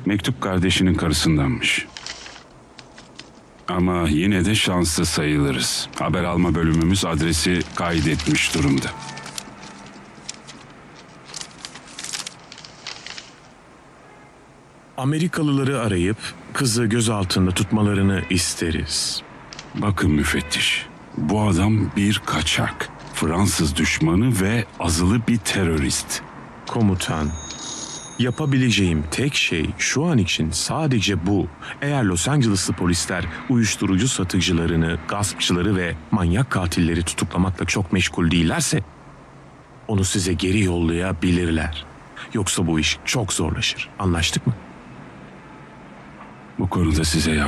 Mektup kardeşinin karısındanmış. Ama yine de şanslı sayılırız. Haber alma bölümümüz adresi kaydetmiş durumda. Amerikalıları arayıp kızı gözaltında tutmalarını isteriz. Bakın müfettiş, bu adam bir kaçak, Fransız düşmanı ve azılı bir terörist. Komutan, yapabileceğim tek şey şu an için sadece bu. Eğer Los Angeles'lı polisler uyuşturucu satıcılarını, gaspçıları ve manyak katilleri tutuklamakla çok meşgul değillerse onu size geri yollayabilirler. Yoksa bu iş çok zorlaşır. Anlaştık mı? Bu konuda size